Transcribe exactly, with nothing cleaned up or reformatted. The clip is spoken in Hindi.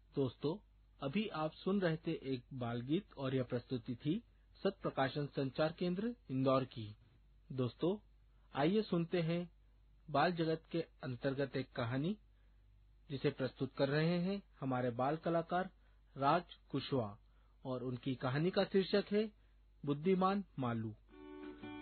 दोस्तों, अभी आप सुन रहे थे एक बाल गीत और यह प्रस्तुति थी सत्य प्रकाशन संचार केंद्र इंदौर की। दोस्तों, आइए सुनते हैं बाल जगत के अंतर्गत एक कहानी जिसे प्रस्तुत कर रहे हैं हमारे बाल कलाकार राज कुशवाहा और उनकी कहानी का शीर्षक है बुद्धिमान मालू।